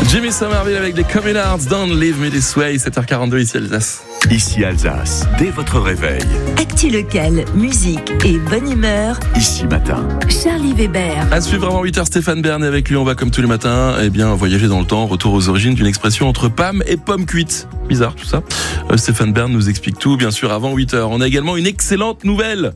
Jimmy Somerville avec les Communards, Don't Leave Me This Way, 7h42 ici Alsace. Ici Alsace, dès votre réveil. Actu local, musique et bonne humeur. Ici Matin. Charlie Weber. À suivre avant 8h, Stéphane Bern et avec lui on va comme tous les matins voyager dans le temps, retour aux origines d'une expression entre Pam et pomme cuite. Bizarre tout ça. Stéphane Bern nous explique tout bien sûr avant 8h. On a également une excellente nouvelle.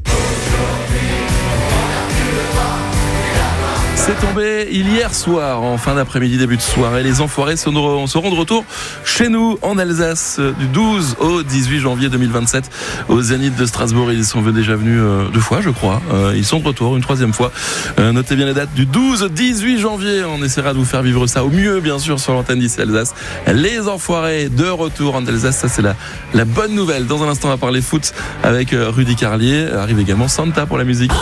C'est tombé hier soir, en fin d'après-midi, début de soirée. Les Enfoirés seront de retour chez nous, en Alsace, du 12 au 18 janvier 2027, au Zénith de Strasbourg. Ils sont déjà venus 2 fois, je crois. Ils sont de retour une 3e fois. Notez bien la date du 12 au 18 janvier. On essaiera de vous faire vivre ça au mieux, bien sûr, sur l'antenne d'ici Alsace. Les Enfoirés de retour en Alsace, ça c'est la bonne nouvelle. Dans un instant, on va parler foot avec Rudy Carlier. Arrive également Santa pour la musique.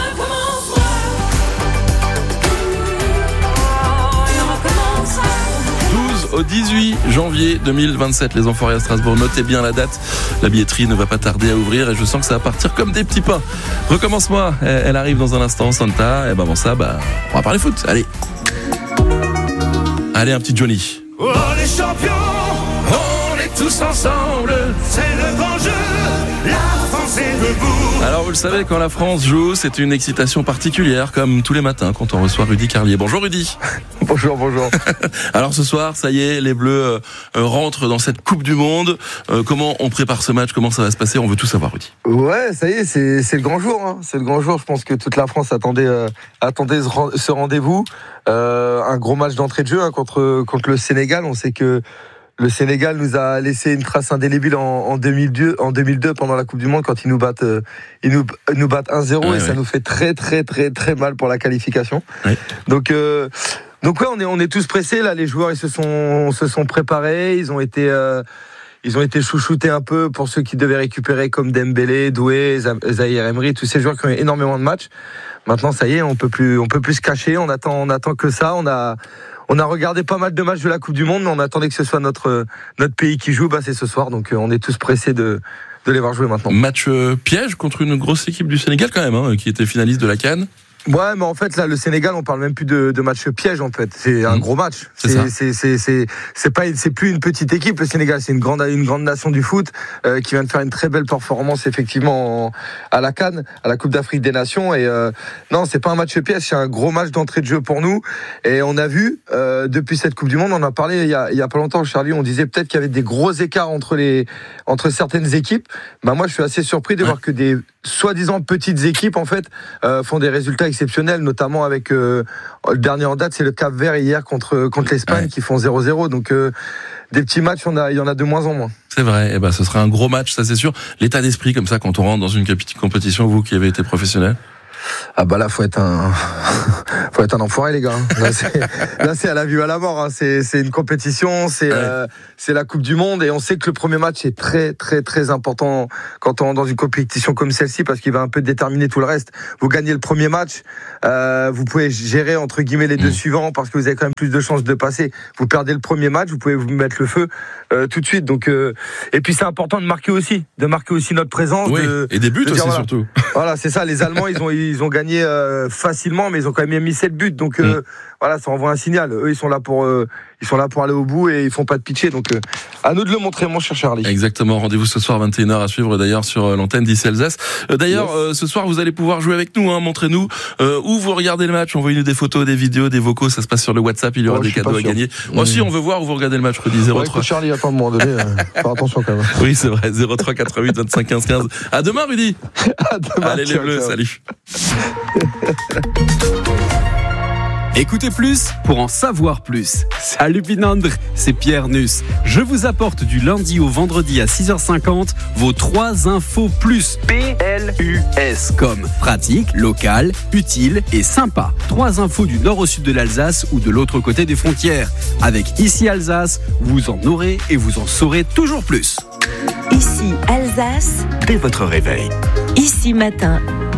Au 18 janvier 2027, les Enfoirés à Strasbourg. Notez bien la date. La billetterie ne va pas tarder à ouvrir et je sens que ça va partir comme des petits pains. Recommence-moi. Elle arrive dans un instant, Santa. Et avant ça, on va parler foot. Allez, un petit Johnny. Oh les champions, on est tous ensemble. C'est le grand jeu. La France est debout. Alors vous le savez, quand la France joue, c'est une excitation particulière, comme tous les matins quand on reçoit Rudy Carlier. Bonjour Rudy. Bonjour. Alors ce soir, ça y est, les Bleus rentrent dans cette Coupe du Monde. Comment on prépare ce match? Comment ça va se passer? On veut tout savoir, Rudy. Ouais, ça y est, c'est le grand jour. C'est le grand jour. Je pense que toute la France attendait ce rendez-vous. Un gros match d'entrée de jeu contre le Sénégal. On sait que le Sénégal nous a laissé une trace indélébile en 2002 pendant la Coupe du Monde quand ils nous battent 1-0 et ça nous fait très très très très mal pour la qualification. Ouais. Donc on est tous pressés là. Les joueurs ils se sont préparés. Ils ont été chouchoutés un peu pour ceux qui devaient récupérer comme Dembélé, Doué, Zahir Emery, tous ces joueurs qui ont eu énormément de matchs. Maintenant ça y est, on peut plus se cacher. On attend que ça. On a regardé pas mal de matchs de la Coupe du Monde, mais on attendait que ce soit notre pays qui joue. C'est ce soir, donc on est tous pressés de les voir jouer maintenant. Match piège contre une grosse équipe du Sénégal quand même, qui était finaliste de la CAN. Ouais, mais en fait là, le Sénégal, on parle même plus de match piège en fait. C'est un gros match. C'est plus une petite équipe. Le Sénégal, c'est une grande nation du foot qui vient de faire une très belle performance effectivement à la CAN, à la Coupe d'Afrique des Nations. Et non, c'est pas un match piège, c'est un gros match d'entrée de jeu pour nous. Et on a vu depuis cette Coupe du Monde, on en a parlé il y a pas longtemps, Charlie. On disait peut-être qu'il y avait des gros écarts entre certaines équipes. Moi, je suis assez surpris de voir que des soi-disant petites équipes en fait font des résultats exceptionnels, notamment avec le dernier en date, c'est le Cap-Vert hier contre l'Espagne qui font 0-0. Donc des petits matchs, il y en a de moins en moins. C'est vrai, ce sera un gros match, ça c'est sûr. L'état d'esprit comme ça quand on rentre dans une compétition, vous qui avez été professionnel. Là faut être un enfoiré les gars. Là c'est à la vie ou à la mort. C'est une compétition, c'est la Coupe du Monde et on sait que le premier match est très très très important quand on rentre dans une compétition comme celle-ci parce qu'il va un peu déterminer tout le reste. Vous gagnez le premier match, vous pouvez gérer entre guillemets les deux suivants parce que vous avez quand même plus de chances de passer. Vous perdez le premier match, vous pouvez vous mettre le feu tout de suite. Donc et puis c'est important de marquer aussi notre présence. Oui, et des buts aussi surtout. Voilà, c'est ça. Les Allemands ils ont gagné facilement, mais ils ont quand même mis 7 buts. Donc ça envoie un signal. Eux, ils sont là pour aller au bout et ils font pas de pitcher. Donc à nous de le montrer, mon cher Charlie. Exactement. Rendez-vous ce soir 21h à suivre d'ailleurs sur l'antenne d'ici Alsace. D'ailleurs, ce soir vous allez pouvoir jouer avec nous. Montrez-nous où vous regardez le match. Envoyez-nous des photos, des vidéos, des vocaux. Ça se passe sur le WhatsApp. Il y aura des cadeaux à gagner. Moi aussi, on veut voir où vous regardez le match. Rudy 03. Charlie, attends, à un moment donné, faire attention quand même. Oui, c'est vrai. 03 88 25 15 15. À demain, Rudy. À demain. Allez les Bleus, salut. Écoutez plus pour en savoir plus. Salut Pinandre, c'est Pierre Nuss. Je vous apporte du lundi au vendredi à 6h50 vos 3 infos plus. PLUS. Comme pratique, local, utile et sympa. 3 infos du nord au sud de l'Alsace ou de l'autre côté des frontières. Avec Ici Alsace, vous en aurez et vous en saurez toujours plus. Ici Alsace, Dès votre réveil. Ici Matin.